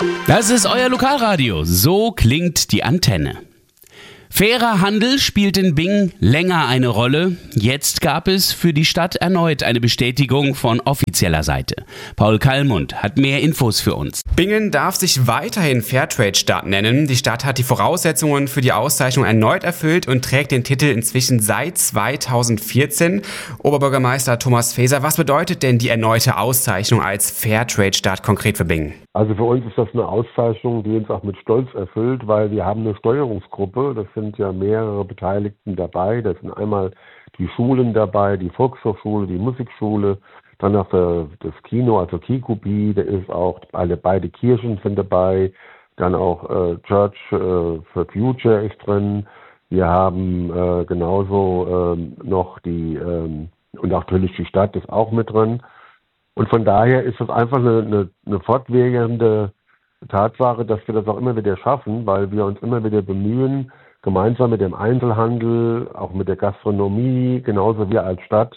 Das ist euer Lokalradio. So klingt die Antenne. Fairer Handel spielt in Bingen länger eine Rolle. Jetzt gab es für die Stadt erneut eine Bestätigung von offizieller Seite. Paul Kallmund hat mehr Infos für uns. Bingen darf sich weiterhin Fairtrade-Stadt nennen. Die Stadt hat die Voraussetzungen für die Auszeichnung erneut erfüllt und trägt den Titel inzwischen seit 2014. Oberbürgermeister Thomas Faeser, was bedeutet denn die erneute Auszeichnung als Fairtrade-Stadt konkret für Bingen? Also für uns ist das eine Auszeichnung, die uns auch mit Stolz erfüllt, weil wir haben eine Steuerungsgruppe, das sind ja mehrere Beteiligten dabei, da sind einmal die Schulen dabei, die Volkshochschule, die Musikschule, dann noch das Kino, also Kikubi, da ist auch beide Kirchen sind dabei, dann auch Church for Future ist drin, wir haben genauso noch und natürlich die Stadt ist auch mit drin. Und von daher ist es einfach eine fortwährende Tatsache, dass wir das auch immer wieder schaffen, weil wir uns immer wieder bemühen, gemeinsam mit dem Einzelhandel, auch mit der Gastronomie, genauso wir als Stadt,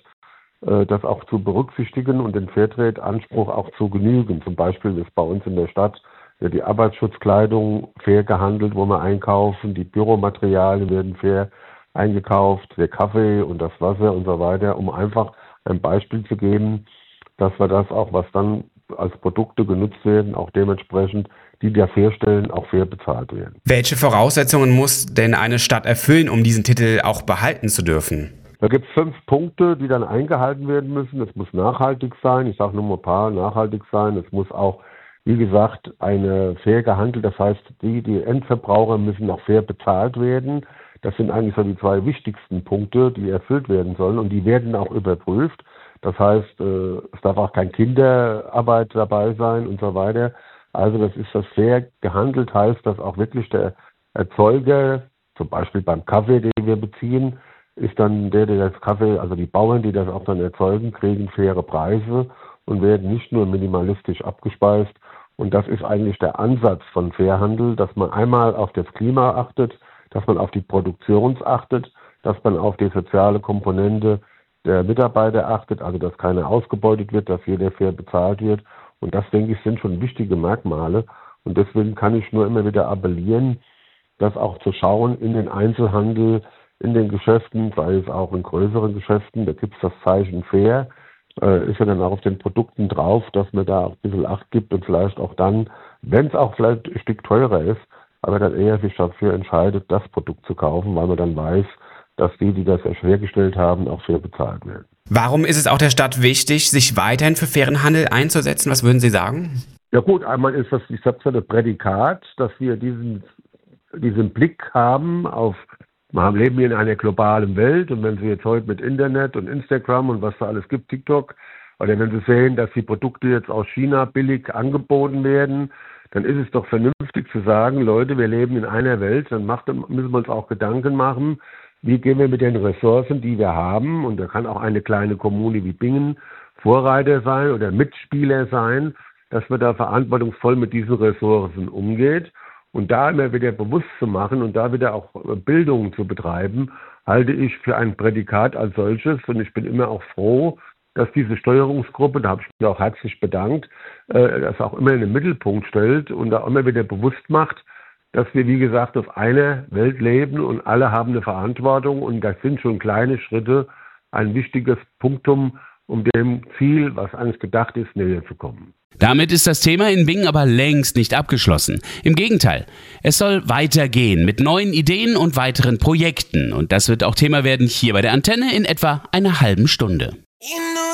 das auch zu berücksichtigen und den Fairtrade-Anspruch auch zu genügen. Zum Beispiel ist bei uns in der Stadt die Arbeitsschutzkleidung fair gehandelt, wo wir einkaufen, die Büromaterialien werden fair eingekauft, der Kaffee und das Wasser und so weiter, um einfach ein Beispiel zu geben, dass wir das auch, was dann als Produkte genutzt werden, auch dementsprechend, die das herstellen, auch fair bezahlt werden. Welche Voraussetzungen muss denn eine Stadt erfüllen, um diesen Titel auch behalten zu dürfen? Da gibt es 5 Punkte, die dann eingehalten werden müssen. Es muss nachhaltig sein, ich sage nur mal ein paar, nachhaltig sein. Es muss auch, wie gesagt, eine fair gehandelt, das heißt, die Endverbraucher müssen auch fair bezahlt werden. Das sind eigentlich so die 2 wichtigsten Punkte, die erfüllt werden sollen und die werden auch überprüft. Das heißt, es darf auch kein Kinderarbeit dabei sein und so weiter. Also das ist das fair gehandelt, heißt, dass auch wirklich der Erzeuger, zum Beispiel beim Kaffee, den wir beziehen, ist dann der das Kaffee, also die Bauern, die das auch dann erzeugen, kriegen faire Preise und werden nicht nur minimalistisch abgespeist. Und das ist eigentlich der Ansatz von Fairhandel, dass man einmal auf das Klima achtet, dass man auf die Produktion achtet, dass man auf die soziale Komponente der Mitarbeiter achtet, also dass keiner ausgebeutet wird, dass jeder fair bezahlt wird. Und das, denke ich, sind schon wichtige Merkmale. Und deswegen kann ich nur immer wieder appellieren, das auch zu schauen in den Einzelhandel, in den Geschäften, sei es auch in größeren Geschäften, da gibt es das Zeichen fair, ist ja dann auch auf den Produkten drauf, dass man da auch ein bisschen Acht gibt und vielleicht auch dann, wenn es auch vielleicht ein Stück teurer ist, aber dann eher sich dafür entscheidet, das Produkt zu kaufen, weil man dann weiß, dass die das hergestellt haben, auch fair bezahlt werden. Warum ist es auch der Stadt wichtig, sich weiterhin für fairen Handel einzusetzen? Was würden Sie sagen? Ja gut, einmal ist das, ich sage so, das Prädikat, dass wir diesen Blick haben auf, wir leben hier in einer globalen Welt und wenn Sie jetzt heute mit Internet und Instagram und was da alles gibt, TikTok, oder wenn Sie sehen, dass die Produkte jetzt aus China billig angeboten werden, dann ist es doch vernünftig zu sagen, Leute, wir leben in einer Welt, dann müssen wir uns auch Gedanken machen, wie gehen wir mit den Ressourcen, die wir haben, und da kann auch eine kleine Kommune wie Bingen Vorreiter sein oder Mitspieler sein, dass man da verantwortungsvoll mit diesen Ressourcen umgeht. Und da immer wieder bewusst zu machen und da wieder auch Bildung zu betreiben, halte ich für ein Prädikat als solches. Und ich bin immer auch froh, dass diese Steuerungsgruppe, da habe ich mich auch herzlich bedankt, das auch immer in den Mittelpunkt stellt und da immer wieder bewusst macht, dass wir, wie gesagt, auf einer Welt leben und alle haben eine Verantwortung und das sind schon kleine Schritte, ein wichtiges Punktum, um dem Ziel, was eigentlich gedacht ist, näher zu kommen. Damit ist das Thema in Bingen aber längst nicht abgeschlossen. Im Gegenteil, es soll weitergehen mit neuen Ideen und weiteren Projekten. Und das wird auch Thema werden hier bei der Antenne in etwa einer halben Stunde.